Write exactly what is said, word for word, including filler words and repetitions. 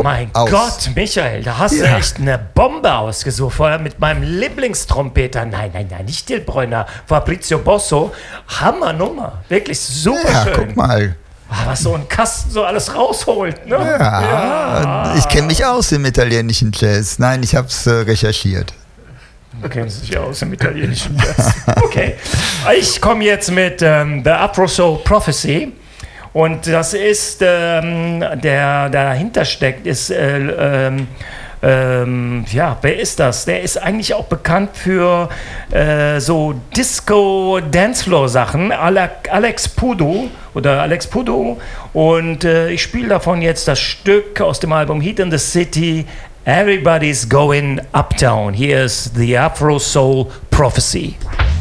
mein aus. Gott, Michael, da hast Ja. du echt eine Bombe ausgesucht. Vorher mit meinem Lieblingstrompeter. Nein, nein, nein, nicht Dilbräuner. Fabrizio Bosso. Hammernummer. Wirklich super Ja, schön. guck mal. Ah, was so ein Kasten so alles rausholt, ne? Ja, ich kenne mich aus im italienischen Jazz. Nein, ich habe es äh, recherchiert. Du kennst dich ja aus im italienischen Jazz. Okay. Ich komme jetzt mit ähm, The Afro Soul Prophecy. Und das ist, ähm, der, der dahinter steckt, ist, äh, ähm, ähm, ja, wer ist das? Der ist eigentlich auch bekannt für äh, so Disco-Dancefloor-Sachen, Alex Pudo oder Alex Pudo. Und äh, ich spiele davon jetzt das Stück aus dem Album Heat in the City, Everybody's Going Uptown. Here is the Afro Soul Prophecy.